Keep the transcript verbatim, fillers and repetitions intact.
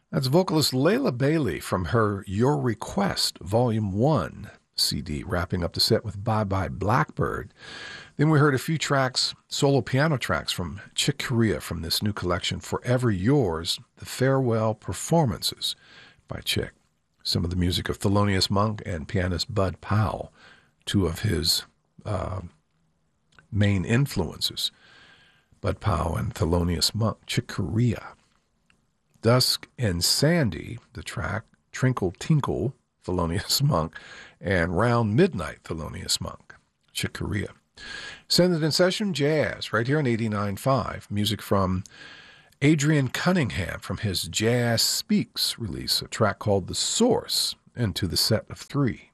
That's vocalist Layla Bailey from her Your Request, Volume one C D, wrapping up the set with Bye Bye Blackbird. Then we heard a few tracks, solo piano tracks from Chick Corea from this new collection, Forever Yours, The Farewell Performances by Chick. Some of the music of Thelonious Monk and pianist Bud Powell, two of his uh, main influences. Bud Powell and Thelonious Monk, Chick Corea. Dusk and Sandy, the track, Trinkle Tinkle, Thelonious Monk, and Round Midnight, Thelonious Monk, Chick Corea. Send It in Session Jazz, right here on eighty-nine point five. Music from Adrian Cunningham from his Jazz Speaks release, a track called The Source, and to the set of three.